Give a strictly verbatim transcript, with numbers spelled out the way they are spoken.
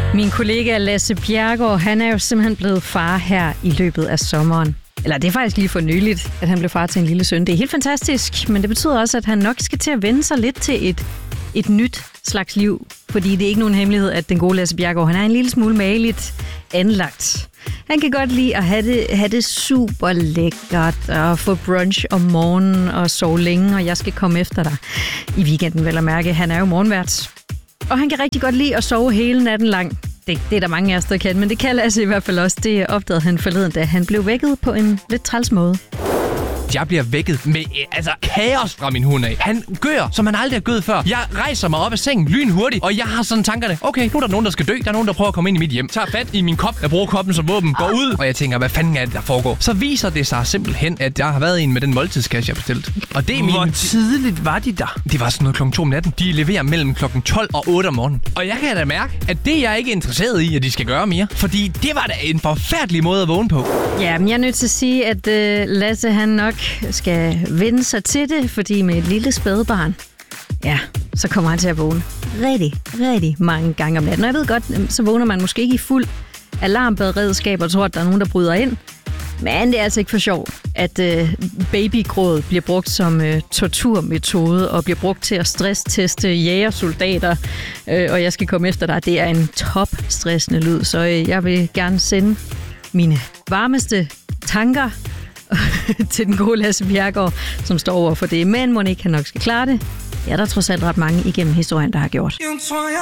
Min kollega Lasse Bjerregaard, han er jo simpelthen blevet far her i løbet af sommeren. Eller det er faktisk lige for nyligt, at han blev far til en lille søn. Det er helt fantastisk, men det betyder også, at han nok skal til at vende sig lidt til et, et nyt slags liv. Fordi det er ikke nogen hemmelighed, at den gode Lasse Bjerregaard, han er en lille smule mageligt anlagt. Han kan godt lide at have det, have det super lækkert og få brunch om morgenen og sove længe, og jeg skal komme efter dig i weekenden, vel at mærke. Han er jo morgenvært. Og han kan rigtig godt lide at sove hele natten lang. Det, det er der mange af os, der kan, men det kan Lasse i hvert fald også. Det opdagede han forleden, da han blev vækket på en lidt træls måde. Jeg bliver vækket med altså kaos fra min hund af. Han gør, som han aldrig har gået før. Jeg rejser mig op af sengen lynhurtigt, og jeg har sådan tankerne. Okay, nu er der nogen, der skal dø. Der er nogen, der prøver at komme ind i mit hjem. Tager fat i min kop. Jeg bruger koppen som våben. Går ud, og jeg tænker, hvad fanden er det, der foregår? Så viser det sig simpelthen, at jeg har været en med den måltidskasse, jeg bestilt. Og det er min... Hvor tidligt var de der? Det var sådan noget klokken to om natten. De leverer mellem klokken tolv og otte om morgenen. Og jeg kan da mærke, at det er jeg ikke interesseret i, at de skal gøre mere. Fordi det var da en forfærdelig måde at vågne på. Ja, men jeg er nødt til at sige, at uh, Lasse han nok skal vende sig til det, fordi med et lille spædbarn, ja, så kommer han til at vågne rigtig, rigtig mange gange om natten. Og jeg ved godt, så vågner man måske ikke i fuld alarmberedskab og tror, at der er nogen, der bryder ind. Men det er altså ikke for sjov, at øh, babygråd bliver brugt som øh, torturmetode og bliver brugt til at stressteste jægersoldater. Øh, og jeg skal komme efter dig. Det er en top-stressende lyd, så øh, jeg vil gerne sende mine varmeste tanker til den gode Lasse Bjerregaard, som står over for det. Men Monique, han nok skal klare det. Ja, der er trods alt ret mange igennem historien, der har gjort.